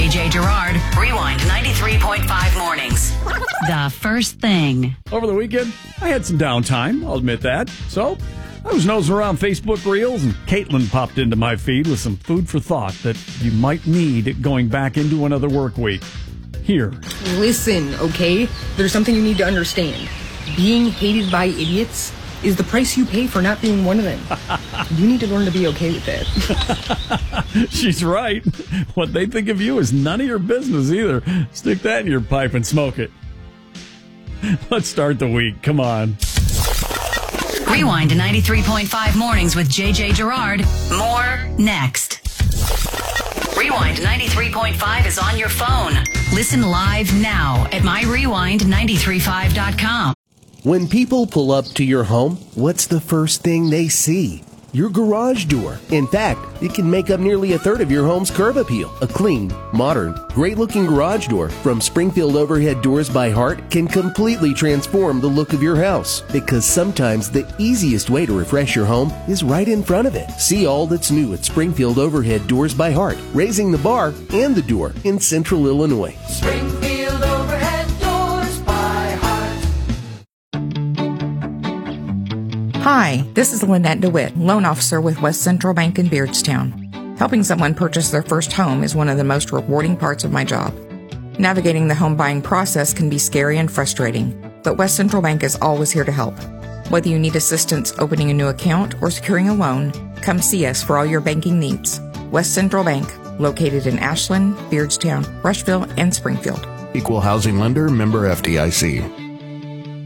JJ Gerard, Rewind 93.5 mornings. The first thing. Over the weekend, I had some downtime, I'll admit that. So, I was nosing around Facebook Reels, and Caitlin popped into my feed with some food for thought that you might need going back into another work week. Here. Listen, okay? There's something you need to understand. Being hated by idiots is the price you pay for not being one of them. You need to learn to be okay with that. She's right. What they think of you is none of your business either. Stick that in your pipe and smoke it. Let's start the week. Come on. Rewind to 93.5 mornings with JJ Gerard. More next. Rewind 93.5 is on your phone. Listen live now at myrewind935.com. When people pull up to your home, what's the first thing they see? Your garage door. In fact, it can make up nearly a third of your home's curb appeal. A clean, modern, great-looking garage door from Springfield Overhead Doors by Heart can completely transform the look of your house. Because sometimes the easiest way to refresh your home is right in front of it. See all that's new at Springfield Overhead Doors by Heart, raising the bar and the door in Central Illinois. Springfield Overhead Doors by Heart. Hi, this is Lynette DeWitt, loan officer with West Central Bank in Beardstown. Helping someone purchase their first home is one of the most rewarding parts of my job. Navigating the home buying process can be scary and frustrating, but West Central Bank is always here to help. Whether you need assistance opening a new account or securing a loan, come see us for all your banking needs. West Central Bank, located in Ashland, Beardstown, Rushville, and Springfield. Equal housing lender, member FDIC.